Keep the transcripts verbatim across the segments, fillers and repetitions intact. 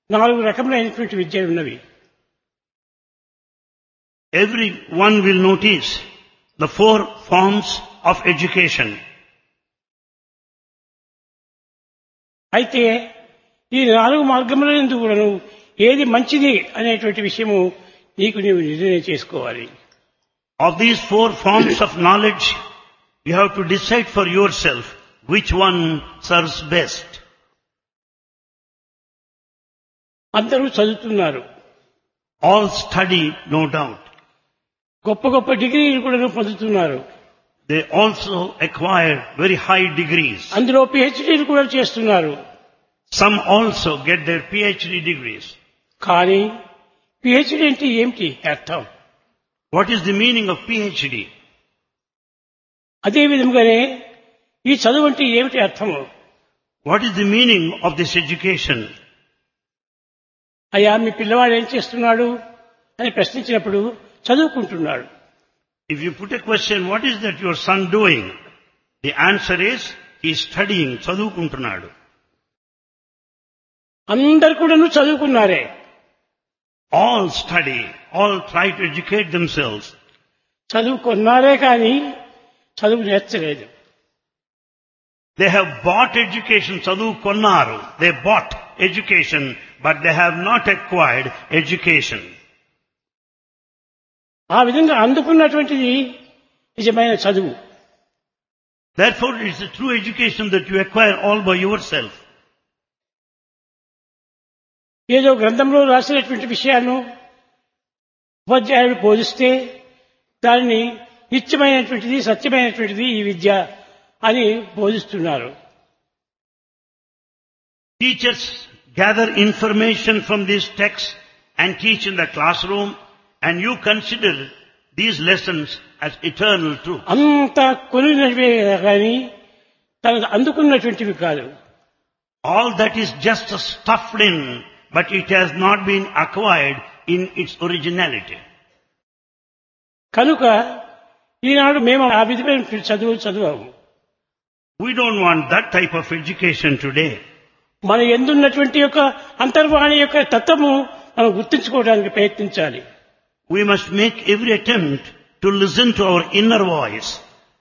నాలుగు రకములైనటువంటి విద్యలు ఉన్నవి. Everyone will notice the four forms of education. అయితే ఈ నాలుగు మార్గములందు కూడాను ఏది మంచిది అనేటువంటి విషయము నీకు నీవు నిర్ణయం చేసుకోవాలి. Of these four forms of knowledge, you have to decide for yourself which one serves best. అందరూ చదువుతున్నారు, All study, no doubt. గొప్ప గొప్ప డిగ్రీలు కూడా పొందుతున్నారు, They also acquire very high degrees. అందులో పిహెచ్డీలు కూడా చేస్తున్నారు. Some also get their PhD degrees. కానీ పిహెచ్డీ అంటే ఏమిటి అర్థం? What is the meaning of PhD? అదే విధంగానే ఈ చదువు అంటే ఏమిటి అర్థము? What is the meaning of this education? అయ్యా మీ పిల్లవాడు ఏం చేస్తున్నాడు అని ప్రశ్నించినప్పుడు చదువుకుంటున్నాడు. If you put a question, what is that your son doing? The answer is, he is studying, చదువుకుంటున్నాడు. అందరు కూడాను చదువుకున్నారే, All study, all try to educate themselves. చదువుకున్నారే కానీ చదువు నేర్చలేదు. They have bought education, చదువుకున్నారు. They bought education, but they have not acquired education. ఆ విధంగా అందుకున్నటువంటిది నిజమైన చదువు. Therefore, it is a true education that you acquire all by yourself. ఏదో గ్రంథంలో రాసినటువంటి విషయాలను ఉపాధ్యాయుడు బోధిస్తే దానిని నిత్యమైనటువంటిది, సత్యమైనటువంటిది ఈ విద్య అని బోధిస్తున్నారు. Teachers gather information from these texts and teach in the classroom, and you consider these lessons as eternal truth. అంత కొలినవే కానీ తనకు అందుకున్నటువంటివి కాదు. All that is just stuffed in, but it has not been acquired in its originality. కనుక ఈనాడు మేము ఆ విధమైన చదువు చదువాము. We don't want that type of education today. మన ఎందున్నటువంటి యొక్క అంతర్వాణి యొక్క తత్వము మనం గుర్తించుకోవడానికి ప్రయత్నించాలి. We must make every attempt to listen to our inner voice.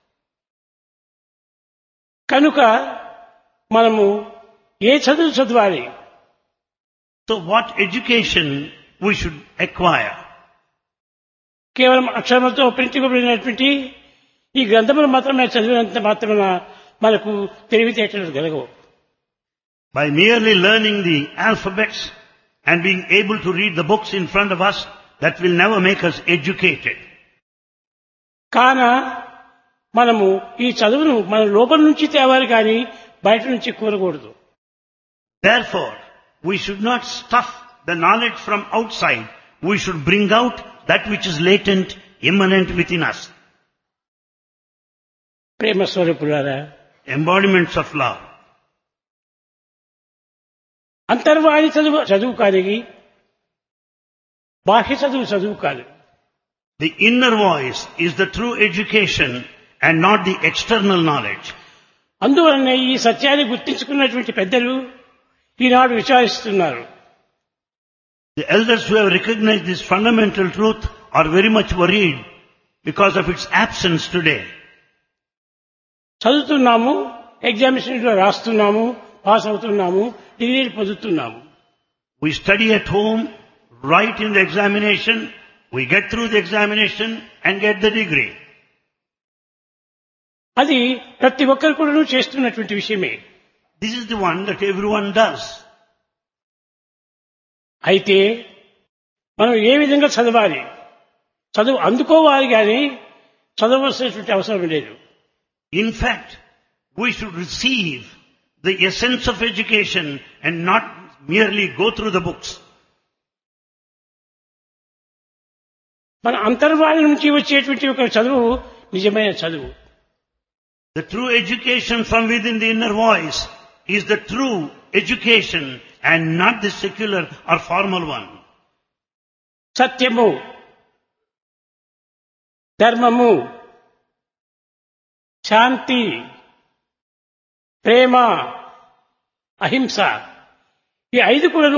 కనుక మనము ఏ చదువు చదవాలి? So what education we should acquire? కేవలం అక్షరములతో ప్రింటింపబడినటువంటి ఈ గ్రంథములు మాత్రమే చదివినంత మాత్రమే మనకు తెలివితేటలు కలగవు. By merely learning the alphabets and being able to read the books in front of us, that will never make us educated. కాన మనము ఈ చదువును మన లోపల నుంచి తేవాలి కానీ బయట నుంచి కోరకూడదు. Therefore, we should not stuff the knowledge from outside. We should bring out that which is latent, immanent within us. ప్రేమ స్వరూపులారా, Embodiments of love. అంతర్వాణి చదువు చదువు కానీ బాహ్య చదువు చదువు కాదు. The inner voice is the true education and not the external knowledge. అందువలన ఈ సత్యాన్ని గుర్తించుకున్నటువంటి పెద్దలు ఈనాడు విచారిస్తున్నారు. The elders who have recognized this fundamental truth are very much worried because of its absence today. చదువుతున్నాము, ఎగ్జామినేషన్లో రాస్తున్నాము, పాస్ అవుతున్నాము, డిగ్రీలు పొందుతున్నాము. We study at home, write in the examination, we get through the examination and get the degree. అది ప్రతి ఒక్కరు కూడా చేస్తున్నటువంటి విషయమే. This is the one that everyone does. అయితే మనం ఏ విధంగా చదవాలి? చదువు అందుకోవాలి కానీ చదవలసినటువంటి అవసరం లేదు. In fact, we should receive the essence of education and not merely go through the books. మన అంతర్వాణి నుంచి వచ్చేటువంటి ఒక చదువు నిజమైన చదువు. The true education from within the inner voice is the true education and not the secular or formal one. సత్యము, ధర్మము, శాంతి, ప్రేమ, అహింస ఈ ఐదు కూడా